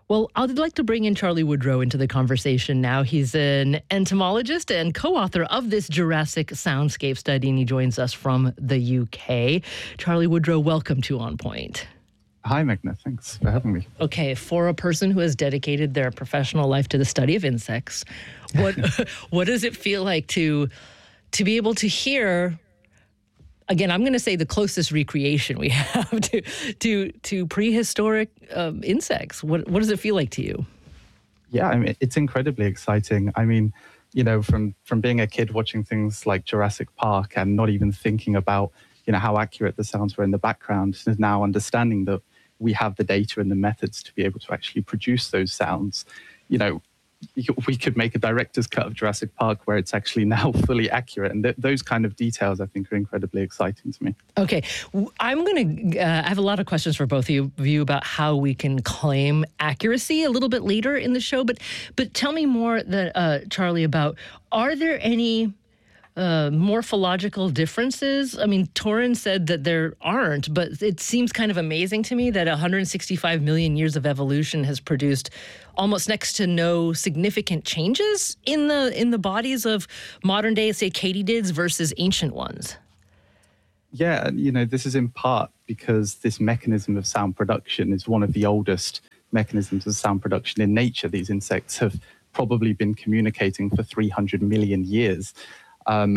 Well, I'd like to bring in Charlie Woodrow into the conversation now. He's an entomologist and co-author of this Jurassic soundscape study, and he joins us from the UK. Charlie Woodrow, welcome to On Point. Hi, Meghna. Thanks for having me. Okay, for a person who has dedicated their professional life to the study of insects, what what does it feel like to be able to hear? Again, I'm going to say the closest recreation we have to prehistoric insects. What does it feel like to you? Yeah, I mean, it's incredibly exciting. I mean, from being a kid watching things like Jurassic Park and not even thinking about, how accurate the sounds were in the background, to now understanding that we have the data and the methods to be able to actually produce those sounds. We could make a director's cut of Jurassic Park where it's actually now fully accurate. And those kind of details, I think, are incredibly exciting to me. Okay. I'm going to I have a lot of questions for both of you about how we can claim accuracy a little bit later in the show. But tell me more, Charlie, about, are there any morphological differences? I mean, Torin said that there aren't, but it seems kind of amazing to me that 165 million years of evolution has produced almost next to no significant changes in the bodies of modern day, say, katydids versus ancient ones. Yeah, this is in part because this mechanism of sound production is one of the oldest mechanisms of sound production in nature. These insects have probably been communicating for 300 million years.